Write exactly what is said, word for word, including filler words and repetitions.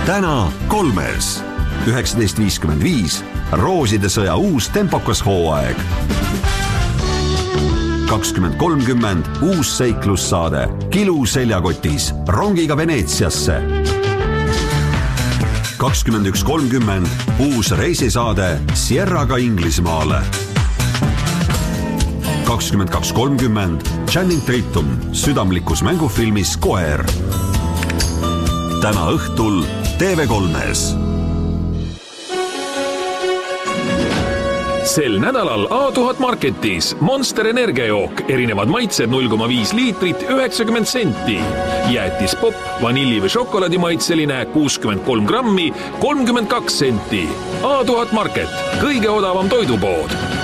täna kolmes. üheksateist viiskümmend viis Rooside sõja uus tempokas hooaeg. kakskümmend kolmkümmend uus seiklussaade Kilu seljakotis rongiga Veneetsiasse. kakskümmend üks kolmkümmend uus reisisaade Sierraga Inglismaale. kakskümmend kaks kolmkümmend Channing Tatum südamlikus mängufilmis Koer. Täna õhtul T V kolmes. Sel nädalal A tuhat Marketis Monster energiajook, erinevad maitsed null koma viis liitrit, üheksakümmend senti. Jäätis pop, vanilli või šokolaadimaitseline kuuskümmend kolm grammi, kolmkümmend kaks senti. A tuhat Market, kõige odavam toidupood.